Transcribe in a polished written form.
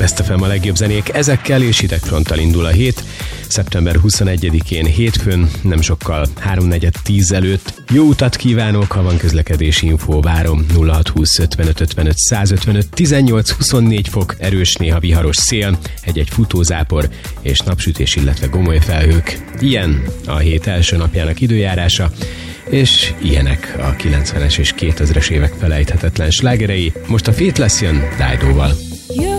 Best FM a legjobb zenék, ezekkel és hidegfronttal indul a hét. Szeptember 21-én hétfőn, nem sokkal 3:40 előtt. Jó utat kívánok, ha van közlekedési infó, várom. 0620 55 55 155, 18-24 fok, erős, néha viharos szél, egy-egy futózápor és napsütés, illetve gomoly felhők. Ilyen a hét első napjának időjárása, és ilyenek a 90-es és 2000-es évek felejthetetlen slágerei. Most a Faithless jön Dido-val.